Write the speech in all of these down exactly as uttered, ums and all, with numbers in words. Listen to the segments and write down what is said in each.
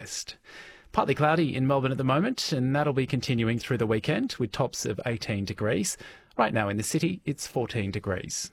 west. Partly cloudy in Melbourne at the moment, and that'll be continuing through the weekend with tops of eighteen degrees. Right now in the city, it's fourteen degrees.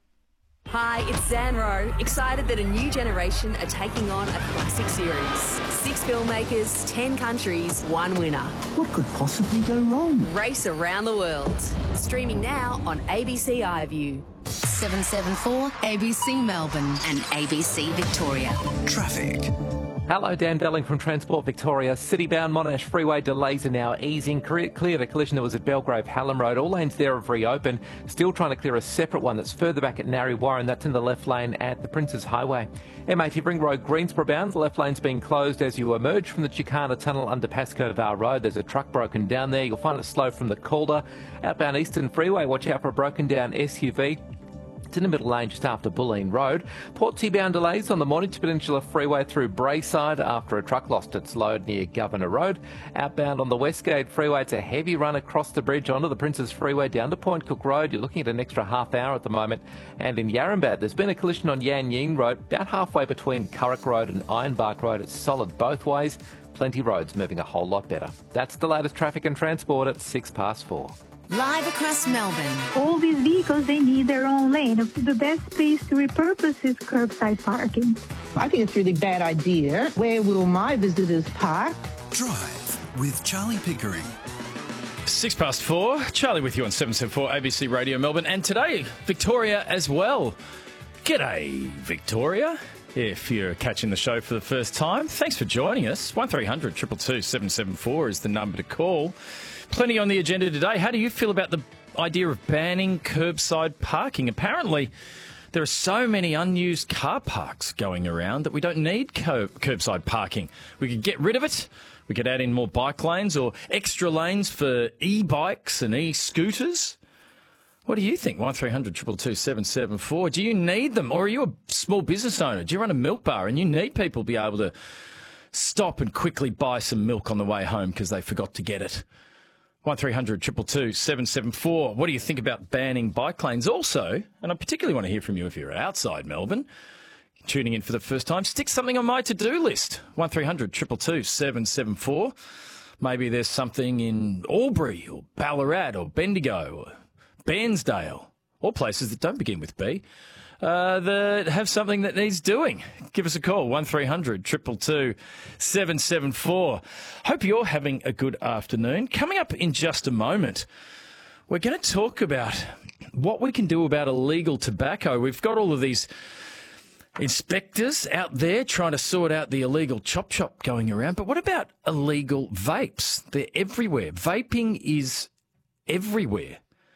Hi, it's Zanro. Excited that a new generation are taking on a classic series. Six filmmakers, ten countries, one winner. What could possibly go wrong? Race around the world. Streaming now on A B C iView. seven seven four A B C Melbourne and A B C Victoria. Traffic. Hello, Dan Belling from Transport Victoria. City-bound Monash Freeway delays are now easing. Clear, clear the collision that was at Belgrave Hallam Road. All lanes there have reopened. Still trying to clear a separate one that's further back at Narry Warren. That's in the left lane at the Princes Highway. M eighty Ring Road, Greensborough bound. The left lane's being closed as you emerge from the Chicana Tunnel under Pascoe Vale Road. There's a truck broken down there. You'll find it slow from the Calder. Outbound Eastern Freeway, watch out for a broken down S U V. It's in the middle lane just after Bulleen Road. Portsea-bound delays on the Mornington Peninsula Freeway through Brayside after a truck lost its load near Governor Road. Outbound on the Westgate Freeway, it's a heavy run across the bridge onto the Princes Freeway down to Point Cook Road. You're looking at an extra half hour at the moment. And in Yarrambat, there's been a collision on Yan Ying Road, about halfway between Currick Road and Ironbark Road. It's solid both ways. Plenty roads moving a whole lot better. That's the latest traffic and transport at six past four. Live across Melbourne. All these vehicles, they need their own lane. The best place to repurpose is curbside parking. I think it's a really bad idea. Where will my visitors park? Drive with Charlie Pickering. Six past four. Charlie with you on seven seven four A B C Radio Melbourne. And today, Victoria as well. G'day, Victoria. If you're catching the show for the first time, thanks for joining us. one three hundred two two two seven seven four is the number to call. Plenty on the agenda today. How do you feel about the idea of banning curbside parking? Apparently, there are so many unused car parks going around that we don't need cur- curbside parking. We could get rid of it. We could add in more bike lanes or extra lanes for e-bikes and e-scooters. What do you think? one three hundred two two two seven seven four. Do you need them? Or are you a small business owner? Do you run a milk bar and you need people to be able to stop and quickly buy some milk on the way home because they forgot to get it? one three hundred two two two seven seven four. What do you think about banning bike lanes? Also, and I particularly want to hear from you if you're outside Melbourne, tuning in for the first time, stick something on my to-do list. one three hundred two two two seven seven four. Maybe there's something in Albury or Ballarat or Bendigo or Bairnsdale, or places that don't begin with B, uh, that have something that needs doing. Give us a call, one three hundred two two two seven seven four. Hope you're having a good afternoon. Coming up in just a moment, we're going to talk about what we can do about illegal tobacco. We've got all of these inspectors out there trying to sort out the illegal chop shop going around, but what about illegal vapes? They're everywhere. Vaping is everywhere.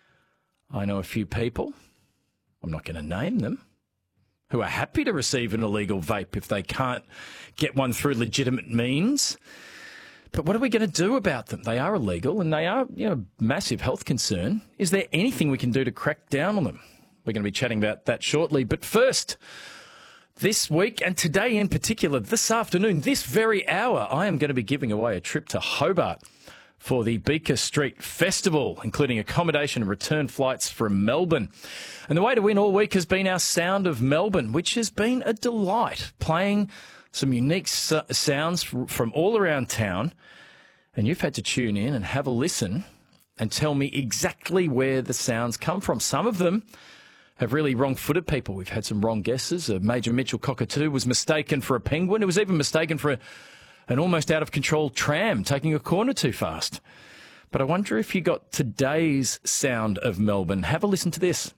I know a few people, I'm not going to name them, who are happy to receive an illegal vape if they can't get one through legitimate means. But what are we going to do about them? They are illegal and they are, you know, a massive health concern. Is there anything we can do to crack down on them? We're going to be chatting about that shortly. But first, this week and today in particular, this afternoon, this very hour, I am going to be giving away a trip to Hobart for the Beaker Street Festival, including accommodation and return flights from Melbourne. And the way to win all week has been our Sound of Melbourne, which has been a delight, playing some unique so- sounds from all around town. And you've had to tune in and have a listen and tell me exactly where the sounds come from. Some of them have really wrong-footed people. We've had some wrong guesses. A Major Mitchell cockatoo was mistaken for a penguin. It was even mistaken for a an almost out-of-control tram taking a corner too fast. But I wonder if you got today's Sound of Melbourne. Have a listen to this.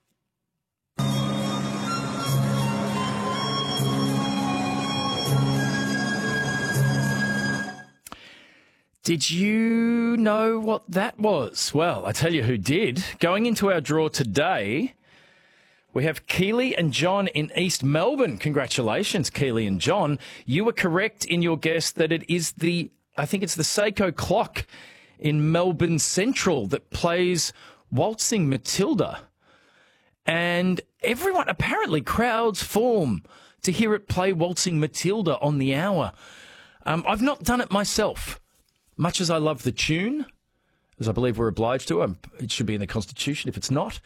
Did you know what that was? Well, I tell you who did. Going into our draw today, we have Keely and John in East Melbourne. Congratulations, Keely and John. You were correct in your guess that it is the, I think it's the Seiko clock in Melbourne Central that plays Waltzing Matilda. And everyone, apparently crowds form to hear it play Waltzing Matilda on the hour. Um, I've not done it myself. Much as I love the tune, as I believe we're obliged to, um, it should be in the Constitution if it's not.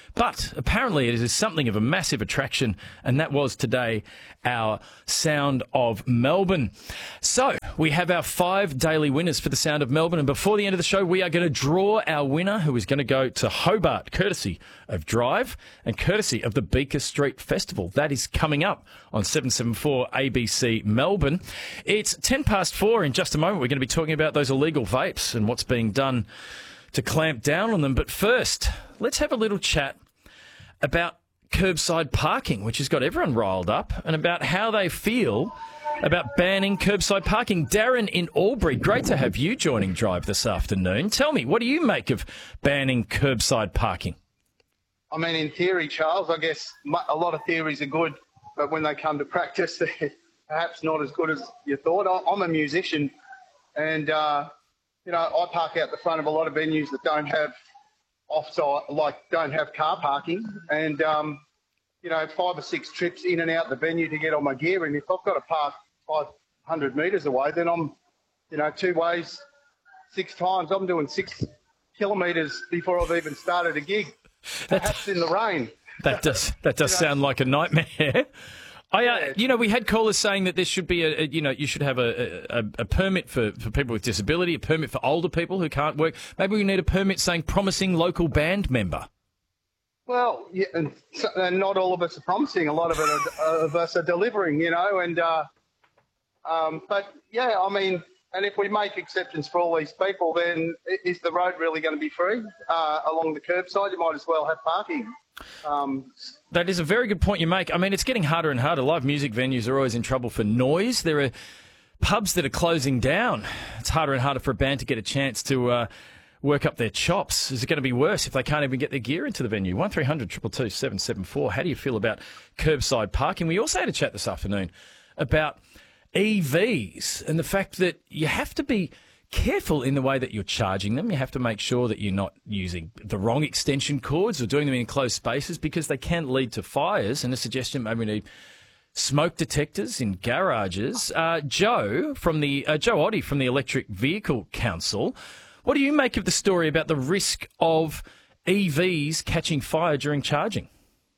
But apparently it is something of a massive attraction, and that was today our Sound of Melbourne. So we have our five daily winners for the Sound of Melbourne, and before the end of the show, we are going to draw our winner, who is going to go to Hobart, courtesy of Drive and courtesy of the Beaker Street Festival. That is coming up on seven seven four A B C Melbourne. It's ten past four. In just a moment, we're going to be talking about those illegal vapes and what's being done to clamp down on them. But first, let's have a little chat about curbside parking, which has got everyone riled up, and about how they feel about banning curbside parking. Darren in Albury, great to have you joining Drive this afternoon. Tell me, what do you make of banning curbside parking? I mean, in theory, Charles, I guess a lot of theories are good, but when they come to practice, they're perhaps not as good as you thought. I'm a musician, and, uh, you know, I park out the front of a lot of venues that don't have offside, like don't have car parking, and, um, you know, five or six trips in and out the venue to get all my gear. And if I've got to park five hundred metres away, then I'm, you know, two ways, six times. I'm doing six kilometres before I've even started a gig, perhaps in the rain. That does that does you know, sound like a nightmare. I, uh, you know, we had callers saying that there should be a, a you know, you should have a, a, a permit for, for people with disability, a permit for older people who can't work. Maybe we need a permit saying promising local band member. Well, yeah, and, and not all of us are promising. A lot of, it are, of us are delivering, you know, and, uh, um, but yeah, I mean, and if we make exceptions for all these people, then is the road really going to be free uh, along the curbside? You might as well have parking. Um, that is a very good point you make. I mean, it's getting harder and harder. Live music venues are always in trouble for noise. There are pubs that are closing down. It's harder and harder for a band to get a chance to uh, work up their chops. Is it going to be worse if they can't even get their gear into the venue? one three hundred two two two seven seven four. How do you feel about curbside parking? We also had a chat this afternoon about E Vs and the fact that you have to be careful in the way that you're charging them. You have to make sure that you're not using the wrong extension cords or doing them in closed spaces, because they can lead to fires. And a suggestion, maybe we need smoke detectors in garages. Uh, Joe from the uh, Joe Oddie from the Electric Vehicle Council. What do you make of the story about the risk of E Vs catching fire during charging?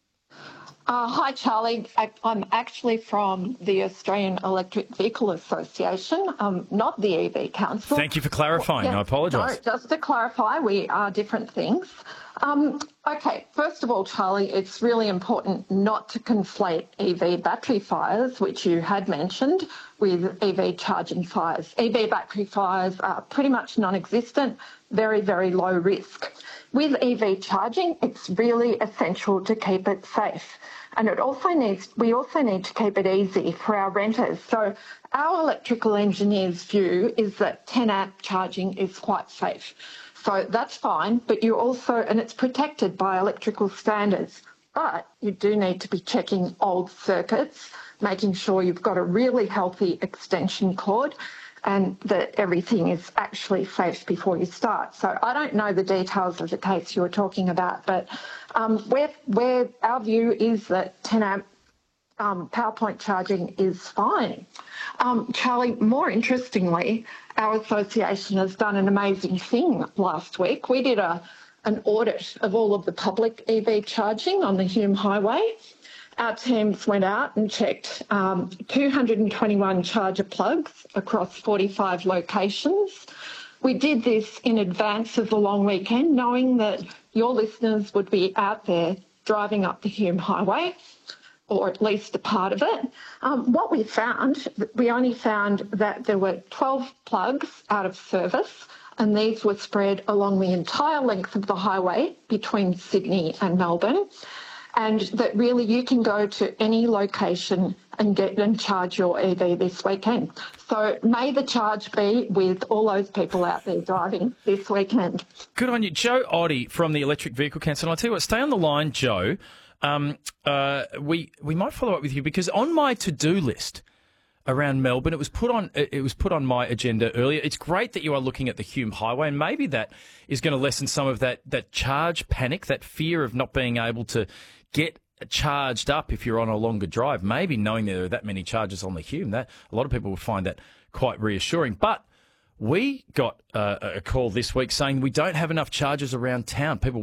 Uh, hi, Charlie. I, I'm actually from the Australian Electric Vehicle Association, um, not the E V Council. Thank you for clarifying. Yeah, I apologise. No, just to clarify, we are different things. Um, okay, first of all, Charlie, it's really important not to conflate E V battery fires, which you had mentioned, with E V charging fires. E V battery fires are pretty much non-existent, very, very low risk. With E V charging, it's really essential to keep it safe. And it also needs, we also need to keep it easy for our renters. So our electrical engineer's view is that ten amp charging is quite safe. So that's fine, but you also, and it's protected by electrical standards, but you do need to be checking old circuits, making sure you've got a really healthy extension cord and that everything is actually safe before you start. So I don't know the details of the case you're talking about, but um, where, where our view is that ten amp um, power point charging is fine. Um, Charlie, more interestingly, our association has done an amazing thing last week. We did a, an audit of all of the public E V charging on the Hume Highway. Our teams went out and checked um, two hundred twenty-one charger plugs across forty-five locations. We did this in advance of the long weekend, knowing that your listeners would be out there driving up the Hume Highway, or at least a part of it. Um, what we found, we only found that there were twelve plugs out of service, and these were spread along the entire length of the highway between Sydney and Melbourne. And that really you can go to any location and get and charge your E V this weekend. So may the charge be with all those people out there driving this weekend. Good on you. Joe Oddie from the Electric Vehicle Council. And I'll tell you what, stay on the line, Joe. Um, uh, we we might follow up with you, because on my to-do list around Melbourne, it was put on it was put on my agenda earlier. It's great that you are looking at the Hume Highway, and maybe that is going to lessen some of that, that charge panic, that fear of not being able to get charged up if you're on a longer drive. Maybe knowing there are that many charges on the Hume, that a lot of people would find that quite reassuring. But we got uh, a call this week saying we don't have enough charges around town. People want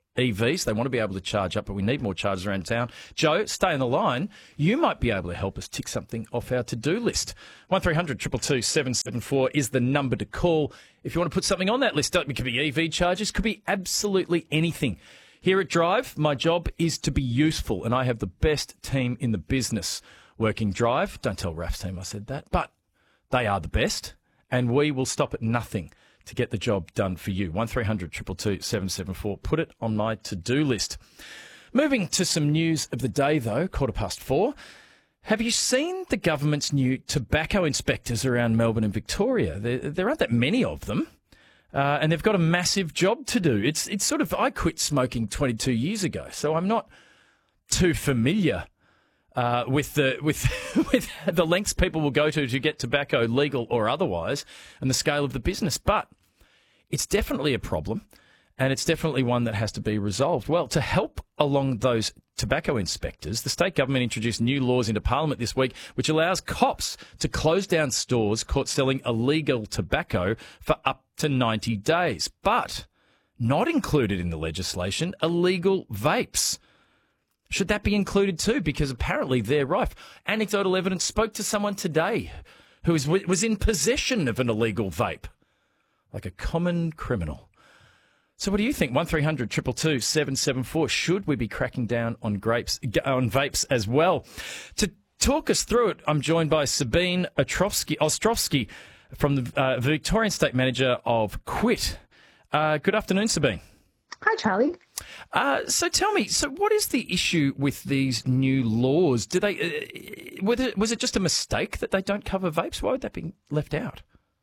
E Vs. They want to be able to charge up, but we need more chargers around town. Joe, stay on the line. You might be able to help us tick something off our to-do list. one three hundred two two two seven seven four is the number to call if you want to put something on that list. It could be E V chargers, could be absolutely anything. Here at Drive, my job is to be useful, and I have the best team in the business working Drive. Don't tell Raf's team I said that, but they are the best, and we will stop at nothing to get the job done for you. one three hundred two two two seven seven four. Put it on my to-do list. Moving to some news of the day, though, quarter past four. Have you seen the government's new tobacco inspectors around Melbourne and Victoria? There, there aren't that many of them. Uh, and they've got a massive job to do. It's it's sort of, I quit smoking twenty-two years ago, so I'm not too familiar uh, with the with with the lengths people will go to to get tobacco, legal or otherwise, and the scale of the business. But it's definitely a problem, and it's definitely one that has to be resolved. Well, to help along those tobacco inspectors, the state government introduced new laws into Parliament this week, which allows cops to close down stores caught selling illegal tobacco for up to ninety days. But not included in the legislation, illegal vapes. Should that be included too? Because apparently they're rife. Anecdotal evidence spoke to someone today who was, was in possession of an illegal vape, like a common criminal. So what do you think? one three hundred two two two seven seven four. Should we be cracking down on grapes, on vapes as well? To talk us through it, I'm joined by Sabine Ostrovsky, Ostrovsky from the uh, Victorian State Manager of Quit. Uh, good afternoon, Sabine. Hi, Charlie. Uh, so tell me, so what is the issue with these new laws? Do they, uh, was it, was it just a mistake that they don't cover vapes? Why would that be left out?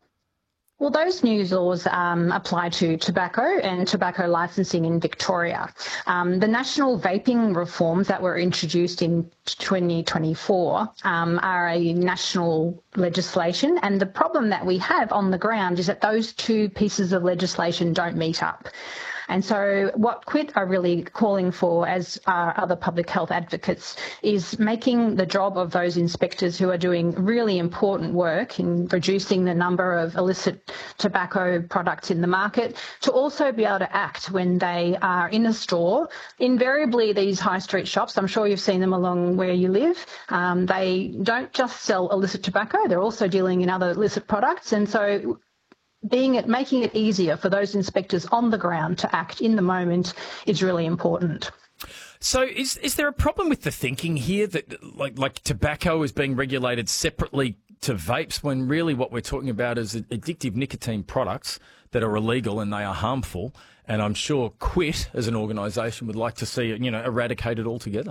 Well, those new laws um, apply to tobacco and tobacco licensing in Victoria. Um, the national vaping reforms that were introduced in twenty twenty-four um, are a national legislation, and the problem that we have on the ground is that those two pieces of legislation don't meet up. And so what Quit are really calling for, as are other public health advocates, is making the job of those inspectors who are doing really important work in reducing the number of illicit tobacco products in the market to also be able to act when they are in a store. Invariably, these high street shops, I'm sure you've seen them along where you live, um, they don't just sell illicit tobacco, they're also dealing in other illicit products. And so being it, making it easier for those inspectors on the ground to act in the moment is really important. So is is there a problem with the thinking here that like like tobacco is being regulated separately to vapes when really what we're talking about is addictive nicotine products that are illegal and they are harmful? And I'm sure Quit as an organisation would like to see it, you know, eradicated altogether.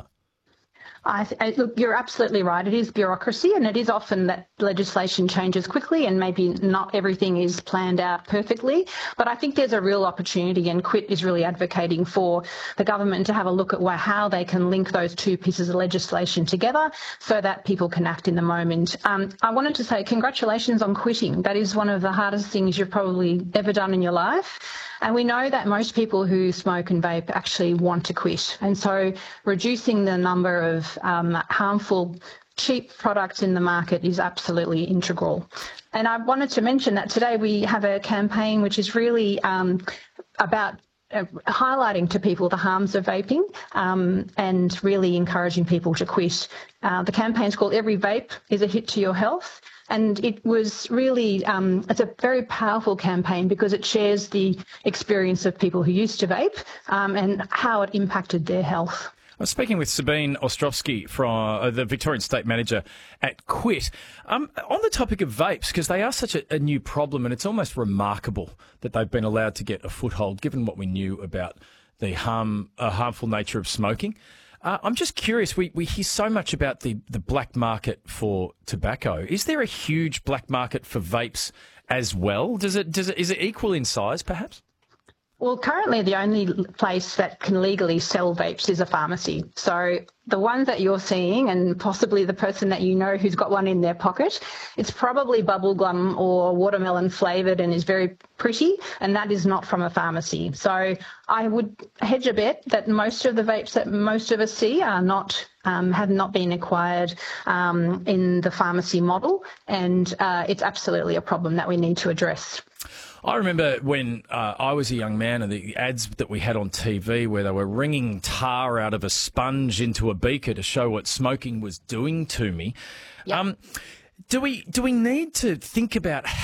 I th- I, look, you're absolutely right. It is bureaucracy, and it is often that legislation changes quickly and maybe not everything is planned out perfectly. But I think there's a real opportunity, and Quit is really advocating for the government to have a look at wh- how they can link those two pieces of legislation together so that people can act in the moment. Um, I wanted to say congratulations on quitting. That is one of the hardest things you've probably ever done in your life. And we know that most people who smoke and vape actually want to quit. And so reducing the number of um, harmful, cheap products in the market is absolutely integral. And I wanted to mention that today we have a campaign which is really um, about uh, highlighting to people the harms of vaping um, and really encouraging people to quit. Uh, the campaign is called Every Vape is a Hit to Your Health. And it was really, um, it's a very powerful campaign because it shares the experience of people who used to vape um, and how it impacted their health. I was speaking with Sabine Ostrovsky, from uh, the Victorian State Manager at Quit. Um, on the topic of vapes, because they are such a, a new problem, and it's almost remarkable that they've been allowed to get a foothold, given what we knew about the harm, uh, harmful nature of smoking. Uh, I'm just curious, we, we hear so much about the, the black market for tobacco. Is there a huge black market for vapes as well? Does it, does it, is it equal in size, perhaps? Well, currently the only place that can legally sell vapes is a pharmacy. So the ones that you're seeing, and possibly the person that you know who's got one in their pocket, it's probably bubblegum or watermelon flavoured and is very pretty, and that is not from a pharmacy. So I would hedge a bet that most of the vapes that most of us see are not um, have not been acquired um, in the pharmacy model, and uh, it's absolutely a problem that we need to address. I remember when uh, I was a young man and the ads that we had on T V where they were wringing tar out of a sponge into a beaker to show what smoking was doing to me. Yep. Um, do we do we need to think about